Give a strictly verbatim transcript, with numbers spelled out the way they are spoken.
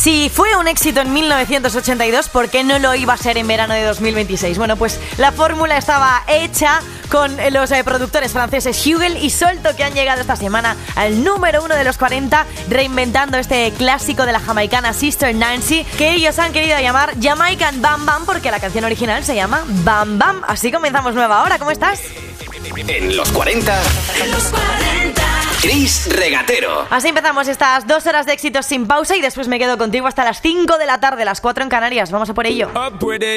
Si fue un éxito en mil novecientos ochenta y dos, ¿por qué no lo iba a ser en verano de dos mil veintiséis? Bueno, pues la fórmula estaba hecha con los eh, productores franceses Hugel y Solto, que han llegado esta semana al número uno de los cuarenta, reinventando este clásico de la jamaicana Sister Nancy, que ellos han querido llamar Jamaican Bam Bam, porque la canción original se llama Bam Bam. Así comenzamos nueva hora. ¿Cómo estás? En los cuarenta. En los cuarenta. Chris Regatero. Así empezamos estas dos horas de éxitos sin pausa y después me quedo contigo hasta las cinco de la tarde, las cuatro en Canarias. Vamos a por ello.